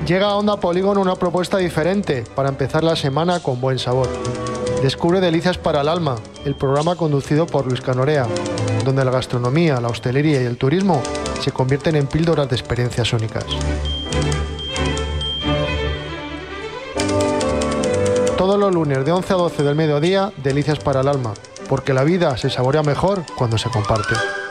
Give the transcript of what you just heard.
Llega a Onda Polígono una propuesta diferente para empezar la semana con buen sabor. Descubre Delicias para el Alma, el programa conducido por Luis Canorea, donde la gastronomía, la hostelería y el turismo se convierten en píldoras de experiencias únicas. Todos los lunes de 11 a 12 del mediodía, Delicias para el Alma, porque la vida se saborea mejor cuando se comparte.